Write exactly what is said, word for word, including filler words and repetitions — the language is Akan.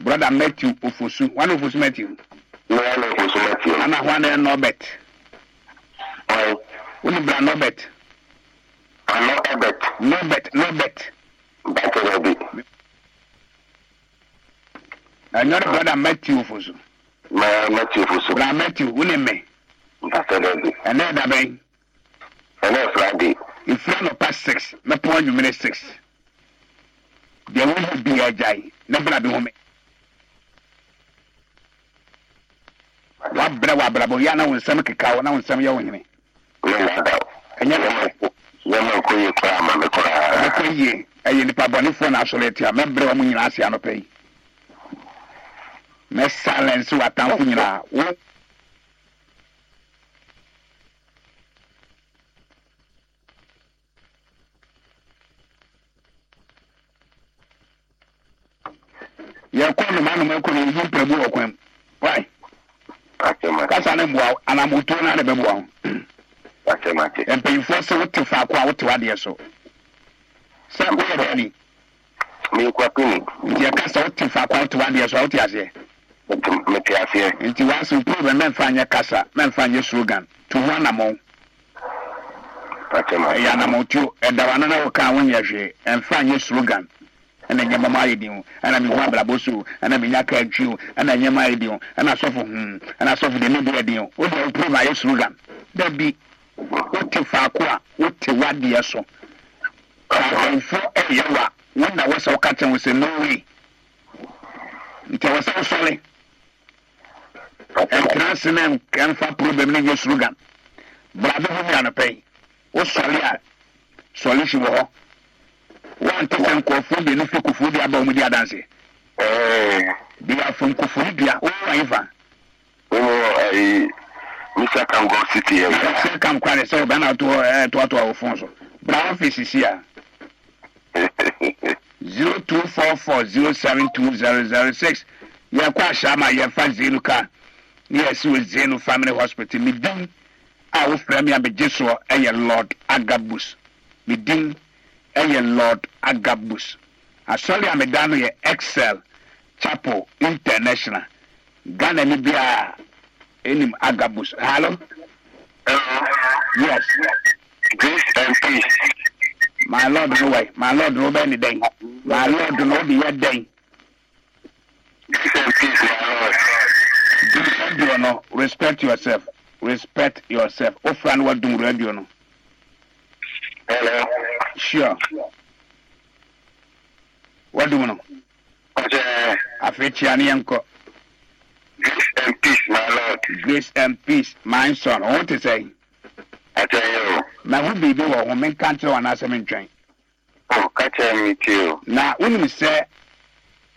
Brother Matthew Ofosu. One Ofosu Matthew. No, one Ofosu Matthew. Ana Juan Norbert. Why? Uni bra Norbert. I'm not Norbert. Norbert, Norbert. That's a baby. And your brother Matthew Ofosu. My Matthew Ofosu. Brother Matthew, uni me. That's a baby. And then that bay. And then Friday. If you are past six, me point you minute six. There won't be a jay. Never be home. What brother, brother, Yana will some cacao now and some young me. And Yaman Koya Krama, I ye, a unipa phone isolated a member of me last year no pay. Mess silence who are down now. You call the man who can use the book. Why? That's an embow, and I'm to another bebo. And pay for so to far out to idea so. Some way, Danny. Me, Quapini. You cast out to far out to idea so out here. And you want to prove a man find your casa, man find your slogan to one among. Yanamo, and the one another can win your and find your slogan. And then you're married you, and I'm Wabla Bosu, and I'm Yaka Jew, and then you're married you, and I saw for him, and I saw for the new deal. What do you prove my slogan? There be what to Fakua, what to what dear so. And for a year, when I was so catching was a no way. It was so sorry. And Cranston and can for problem in your slogan. Brother, who can pay? What's Solia? Solution. One person called for the Nufu Kufudia Bomudia Dance. They are from Kufudia, oh, Ivan. Oh, Mister Kango City. I come quite so banner to to Alfonso. Brown office is here. Zero two four four zero seven two zero zero six. Yakwa Shama, Yafa Zenuka. Yes, with Zenu Family Hospital. Midin, I was Premier Bejeso, a Lord Agabus. Midin. Eye Lord Agabus. Asoli amedano ye Excel Chapel International. Ghana ni bia enim Agabus. Hello? Hello? Yes. Grace and peace. My Lord no way. My Lord no be ni day. My Lord no be your day. Grace and peace, my Lord. Do no respect yourself. Respect yourself. Ofran what do radio no. Hello. Sure. What do you know? Okay. I fetch you uncle. Grace and peace, my Lord. Grace and peace, my son. I want to say. I tell you. Now, who be the one who make country on us? I mean, train. Oh, catch me too. Now, when we say